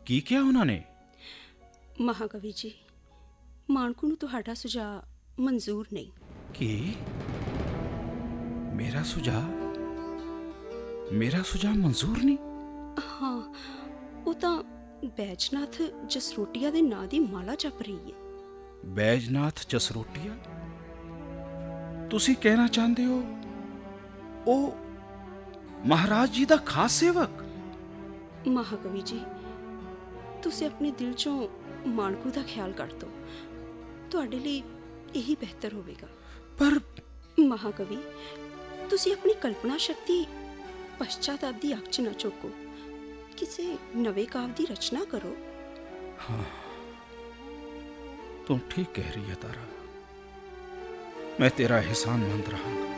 ਕੀ ਕਿਹਾ ਉਹਨਾਂ ਨੇ? ਮਹਾਕਵੀ ਜੀ, ਮਾਣਕੂ ਨੂੰ ਤੁਹਾਡਾ ਸੁਝਾਅ ਮਨਜ਼ੂਰ ਨਹੀਂ। ਕੀ? ਮੇਰਾ ਸੁਝਾਅ ਮਨਜ਼ੂਰ ਨਹੀਂ? ਹਾਂ, ਉਹ ਤਾਂ ਬੈਜਨਾਥ ਜਸਰੋਟੀਆ ਦੇ ਨਾਂ ਦੀ ਮਾਲਾ ਜਪ ਰਹੀ ਹੈ। ਬੈਜਨਾਥ ਜਸਰੋਟੀਆ? ਤੁਸੀਂ ਕਹਿਣਾ ਚਾਹੁੰਦੇ ਹੋ ਉਹ ਮਹਾਰਾਜ ਜੀ ਦਾ ਖਾਸ ਸੇਵਕ? ਮਹਾਕਵੀ ਜੀ, ਤੁਸੀਂ ਆਪਣੇ ਦਿਲ ਚੋਂ ਮਾਣਕੂ ਦਾ ਖਿਆਲ ਕੱਢ ਦਿਓ, ਤੁਹਾਡੇ ਲਈ ਇਹੀ ਬਿਹਤਰ ਹੋਵੇਗਾ। ਪਰ ਮਹਾਕਵੀ, ਤੁਸੀਂ ਆਪਣੀ ਕਲਪਨਾ ਸ਼ਕਤੀ ਪਸ਼ਚਾਤਾਪ ਦੀ ਅੱਗ 'ਚ ਨਾ ਝੋਕੋ, ਕਿਸੇ ਨਵੇਂ ਕਾਵਿ ਦੀ ਰਚਨਾ ਕਰੋ। ਹਾਂ, ਤੂੰ ਠੀਕ ਕਹਿ ਰਹੀ ਹੈ ਤਾਰਾ, ਮੈਂ ਤੇਰਾ ਅਹਿਸਾਨਮੰਦ ਰਹਾਂਗਾ।